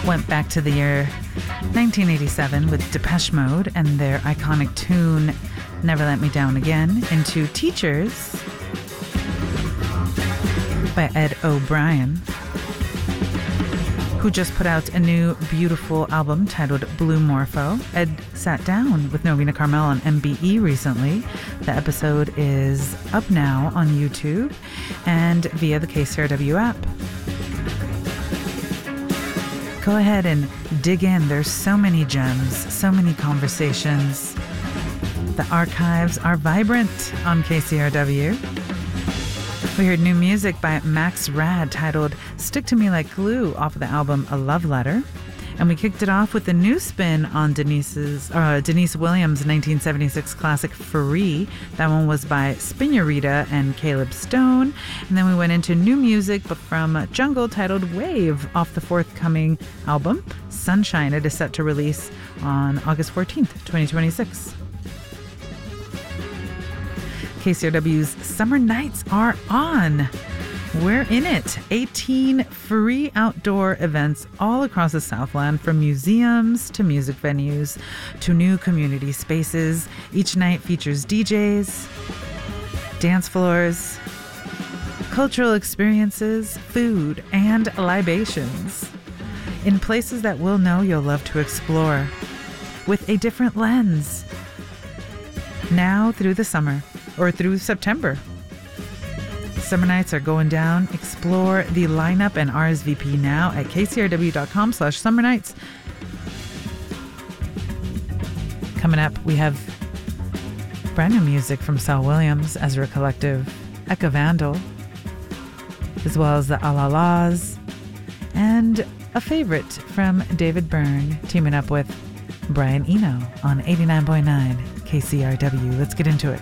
Went back to the year 1987 with Depeche Mode and their iconic tune Never Let Me Down Again, into Teachers by Ed O'Brien, who just put out a new beautiful album titled Blue Morpho. Ed sat down with Novena Carmel on MBE recently. The episode is up now on YouTube and via the KCRW app. Go ahead and dig in. There's so many gems, so many conversations. The archives are vibrant on KCRW. We heard new music by Max Rad titled Stick to Me Like Glue off of the album A Love Letter. And we kicked it off with a new spin on Denise Williams' 1976 classic Free. That one was by Spinurita and Caleb Stone. And then we went into new music, but from Jungle, titled Wave, off the forthcoming album Sunshine. It is set to release on August 14th, 2026. KCRW's Summer Nights are on. We're in it. 18 free outdoor events all across the Southland, from museums to music venues to new community spaces. Each night features DJs, dance floors, cultural experiences, food, and libations in places that we'll know you'll love to explore with a different lens. Now through the summer, or through September. Summer Nights are going down. Explore the lineup and RSVP now at kcrw.com/summernights. Coming up, we have brand new music from Sal Williams, Ezra Collective, Eka Vandal, as well as the Alalas, and a favorite from David Byrne, teaming up with Brian Eno on 89.9 KCRW. Let's get into it.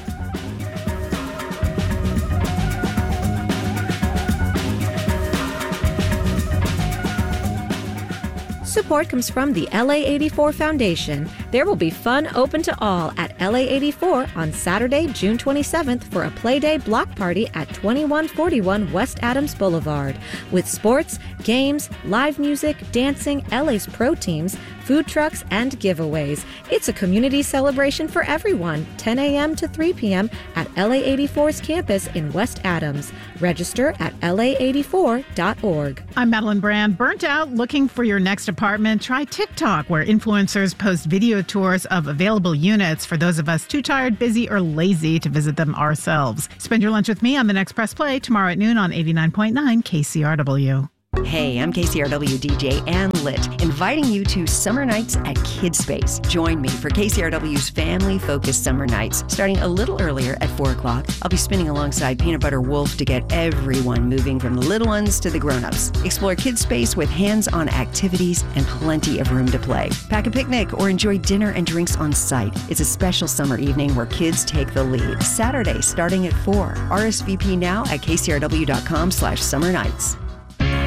Support comes from the LA84 Foundation. There will be fun open to all at LA84 on Saturday, June 27th for a Playday block party at 2141 West Adams Boulevard. With sports, games, live music, dancing, LA's pro teams, food trucks, and giveaways. It's a community celebration for everyone, 10 a.m. to 3 p.m. at LA84's campus in West Adams. Register at la84.org. I'm Madeline Brand. Burnt out looking for your next apartment? Try TikTok, where influencers post video tours of available units for those of us too tired, busy, or lazy to visit them ourselves. Spend your lunch with me on the next Press Play tomorrow at noon on 89.9 KCRW. Hey, I'm KCRW DJ Ann Litt, inviting you to Summer Nights at Kidspace. Join me for KCRW's family-focused Summer Nights, starting a little earlier at 4 o'clock. I'll be spinning alongside Peanut Butter Wolf to get everyone moving, from the little ones to the grown-ups. Explore Kidspace with hands-on activities and plenty of room to play. Pack a picnic or enjoy dinner and drinks on site. It's a special summer evening where kids take the lead. Saturday starting at 4. RSVP now at kcrw.com/summernights.